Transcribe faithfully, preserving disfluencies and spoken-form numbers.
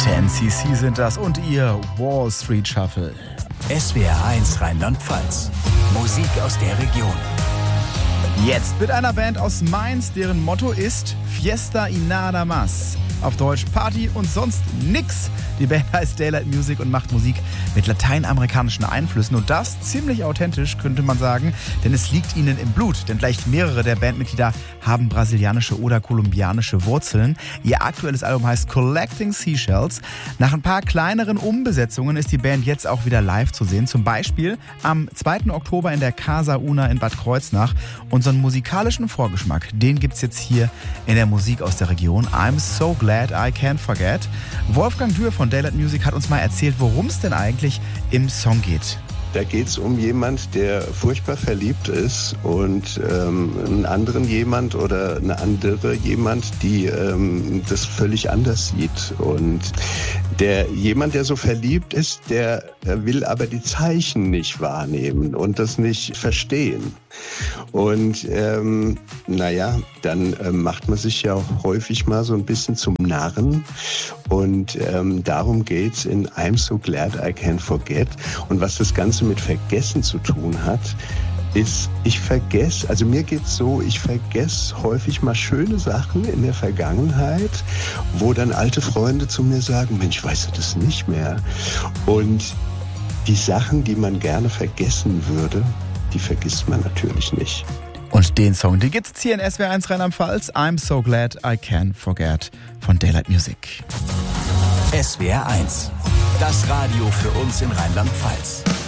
ten C C sind das und ihr Wall Street Shuffle. S W R eins Rheinland-Pfalz. Musik aus der Region. Jetzt mit einer Band aus Mainz, deren Motto ist Fiesta y nada más. Auf Deutsch Party und sonst nix. Die Band heißt Daylight Music und macht Musik mit lateinamerikanischen Einflüssen. Und das ziemlich authentisch, könnte man sagen, denn es liegt ihnen im Blut. Denn gleich mehrere der Bandmitglieder haben brasilianische oder kolumbianische Wurzeln. Ihr aktuelles Album heißt Collecting Seashells. Nach ein paar kleineren Umbesetzungen ist die Band jetzt auch wieder live zu sehen. Zum Beispiel am zweiten Oktober in der Casa Una in Bad Kreuznach. Unseren musikalischen Vorgeschmack, den gibt's jetzt hier in der Musik aus der Region. I'm so glad I can't forget. Wolfgang Dürr von Daylight Music hat uns mal erzählt, worum es denn eigentlich im Song geht. Da geht es um jemand, der furchtbar verliebt ist und ähm, einen anderen jemand oder eine andere jemand, die ähm, das völlig anders sieht. Und der jemand, der so verliebt ist, der, der will aber die Zeichen nicht wahrnehmen und das nicht verstehen. Und ähm, naja, dann äh, macht man sich ja auch häufig mal so ein bisschen zum Narren. Und ähm, darum geht's in I'm so glad I can't forget. Und was das Ganze mit Vergessen zu tun hat, ist, ich vergesse, also mir geht's so, ich vergesse häufig mal schöne Sachen in der Vergangenheit, wo dann alte Freunde zu mir sagen, Mensch, weißt du das nicht mehr? Und die Sachen, die man gerne vergessen würde, die vergisst man natürlich nicht. Und den Song, den gibt's hier in S W R eins Rheinland-Pfalz, I'm so glad I can't forget von Daylight Music. S W R eins, das Radio für uns in Rheinland-Pfalz.